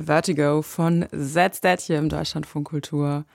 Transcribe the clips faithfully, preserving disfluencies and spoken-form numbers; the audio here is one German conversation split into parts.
Vertigo von Zed hier im Deutschlandfunk Kultur.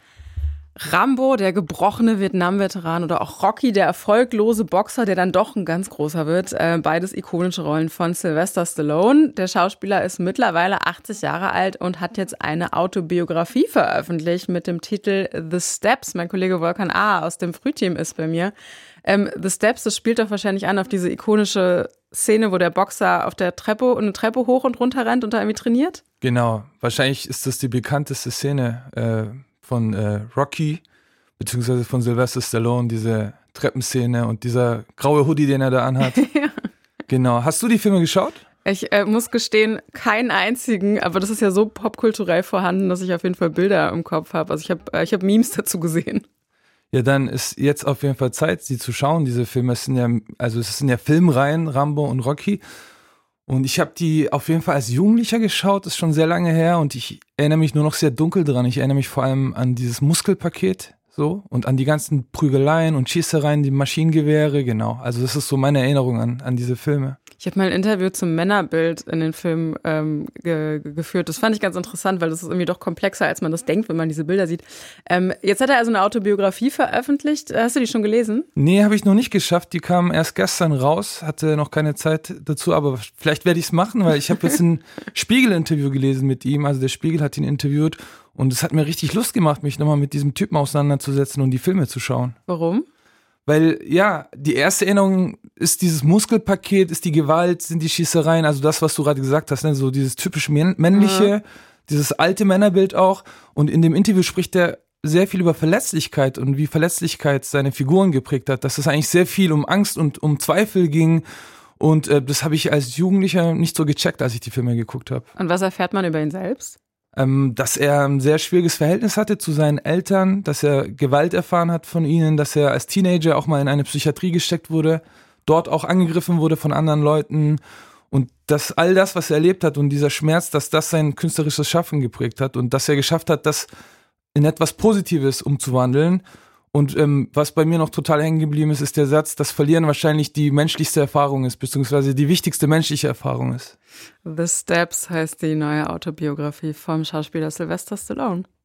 Rambo, der gebrochene Vietnam-Veteran, oder auch Rocky, der erfolglose Boxer, der dann doch ein ganz großer wird. Äh, beides ikonische Rollen von Sylvester Stallone. Der Schauspieler ist mittlerweile achtzig Jahre alt und hat jetzt eine Autobiografie veröffentlicht mit dem Titel The Steps. Mein Kollege Volkan A. aus dem Frühteam ist bei mir. Ähm, The Steps, das spielt doch wahrscheinlich an auf diese ikonische Szene, wo der Boxer auf der Treppe eine Treppe hoch und runter rennt und da irgendwie trainiert? Genau, wahrscheinlich ist das die bekannteste Szene äh, von äh, Rocky, beziehungsweise von Sylvester Stallone, diese Treppenszene und dieser graue Hoodie, den er da anhat. Ja. Genau. Hast du die Filme geschaut? Ich äh, muss gestehen, keinen einzigen, aber das ist ja so popkulturell vorhanden, dass ich auf jeden Fall Bilder im Kopf habe. Also ich habe äh, ich hab Memes dazu gesehen. Ja, dann ist jetzt auf jeden Fall Zeit, sie zu schauen, diese Filme. Es sind ja, also es sind ja Filmreihen, Rambo und Rocky. Und ich habe die auf jeden Fall als Jugendlicher geschaut, ist schon sehr lange her und ich erinnere mich nur noch sehr dunkel dran. Ich erinnere mich vor allem an dieses Muskelpaket so und an die ganzen Prügeleien und Schießereien, die Maschinengewehre, genau. Also das ist so meine Erinnerung an, an diese Filme. Ich habe mal ein Interview zum Männerbild in den Film ähm, ge- geführt. Das fand ich ganz interessant, weil das ist irgendwie doch komplexer, als man das denkt, wenn man diese Bilder sieht. Ähm, jetzt hat er also eine Autobiografie veröffentlicht. Hast du die schon gelesen? Nee, habe ich noch nicht geschafft. Die kam erst gestern raus, hatte noch keine Zeit dazu, aber vielleicht werde ich es machen, weil ich habe jetzt ein Spiegel-Interview gelesen mit ihm. Also der Spiegel hat ihn interviewt und es hat mir richtig Lust gemacht, mich nochmal mit diesem Typen auseinanderzusetzen und die Filme zu schauen. Warum? Weil, ja, die erste Erinnerung ist dieses Muskelpaket, ist die Gewalt, sind die Schießereien, also das, was du gerade gesagt hast, ne? So dieses typisch männliche, mhm. dieses alte Männerbild auch. Und in dem Interview spricht er sehr viel über Verletzlichkeit und wie Verletzlichkeit seine Figuren geprägt hat, dass es eigentlich sehr viel um Angst und um Zweifel ging. Und äh, das habe ich als Jugendlicher nicht so gecheckt, als ich die Filme geguckt habe. Und was erfährt man über ihn selbst? Ähm, dass er ein sehr schwieriges Verhältnis hatte zu seinen Eltern, dass er Gewalt erfahren hat von ihnen, dass er als Teenager auch mal in eine Psychiatrie gesteckt wurde, dort auch angegriffen wurde von anderen Leuten und dass all das, was er erlebt hat und dieser Schmerz, dass das sein künstlerisches Schaffen geprägt hat und dass er geschafft hat, das in etwas Positives umzuwandeln. Und ähm, was bei mir noch total hängen geblieben ist, ist der Satz, dass Verlieren wahrscheinlich die menschlichste Erfahrung ist, beziehungsweise die wichtigste menschliche Erfahrung ist. The Steps heißt die neue Autobiografie vom Schauspieler Sylvester Stallone.